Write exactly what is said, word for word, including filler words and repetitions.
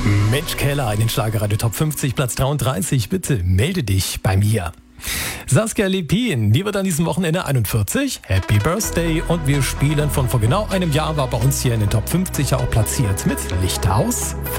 Mensch Keller in den Schlagerradio Top fünfzig, Platz dreiunddreißig. Bitte melde dich bei mir. Saskia Lepin, die wird an diesem Wochenende einundvierzig. Happy Birthday. Und wir spielen von vor genau einem Jahr, war bei uns hier in den Top fünfzig auch platziert mit Lichthaus.